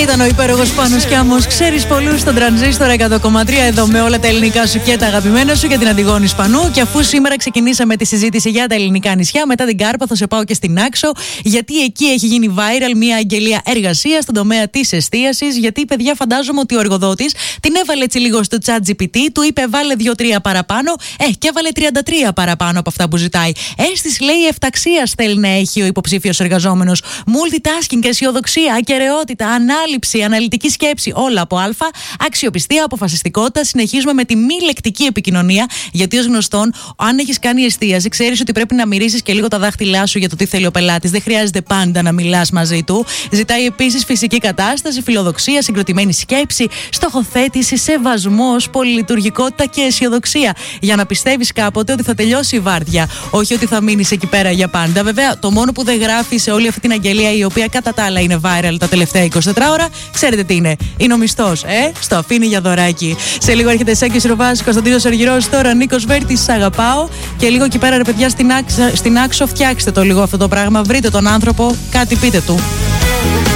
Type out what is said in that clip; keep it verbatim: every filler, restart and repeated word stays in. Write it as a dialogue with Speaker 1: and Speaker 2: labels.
Speaker 1: Ήταν ο υπέροχος Πάνος Κιάμος. Ξέρεις πολλούς στον Τρανζίστορ εκατό κόμμα τρία, εδώ με όλα τα ελληνικά σου και τα αγαπημένα σου για την Αντιγόνη Σπανού. Και αφού σήμερα ξεκινήσαμε τη συζήτηση για τα ελληνικά νησιά, μετά την Κάρπαθο σε πάω και στην Άξο, γιατί εκεί έχει γίνει viral μια αγγελία εργασία στον τομέα της εστίασης. Γιατί, παιδιά, φαντάζομαι ότι ο εργοδότης την έβαλε έτσι λίγο στο chat τζι πι τι, του είπε βάλε δύο τρία παραπάνω, ε, και έβαλε τριάντα τρία παραπάνω από αυτά που ζητάει. Αίσθηση, λέει, εφταξίας θέλει να έχει ο υποψήφιος εργαζόμενος. Multitasking, αισιοδοξία, ακεραιότητα, ανάληψη, αναλυτική σκέψη, όλα από Α. Αξιοπιστία, αποφασιστικότητα. Συνεχίζουμε με τη μη λεκτική επικοινωνία, γιατί ως γνωστόν, αν έχεις κάνει εστίαση, ξέρεις ότι πρέπει να μυρίσεις και λίγο τα δάχτυλά σου για το τι θέλει ο πελάτης. Δεν χρειάζεται πάντα να μιλάς μαζί του. Ζητάει επίσης φυσική κατάσταση, φιλοδοξία, συγκροτημένη σκέψη, στοχοθέτηση, σεβασμός, πολυλειτουργικότητα και αισιοδοξία. Για να πιστεύεις κάποτε ότι θα τελειώσει η βάρδια, όχι ότι θα μείνεις εκεί πέρα για πάντα. Βέβαια, το μόνο που δεν γράφει σε όλη αυτή την αγγελία, η οποία κατά τα άλλα είναι viral τα τελευταία είκοσι τέσσερις ώρα, ξέρετε τι είναι? Είναι ο μισθός, ε? Στο αφήνει για δωράκι. Σε λίγο έρχεται Σάκης Ρουβάς, Κωνσταντίνος Αργυρός, τώρα Νίκος Βέρτης, σ' αγαπάω. Και λίγο εκεί πέρα, ρε παιδιά, στην, άξ, στην Άξο, φτιάξτε το λίγο αυτό το πράγμα. Βρείτε τον άνθρωπο, κάτι πείτε του.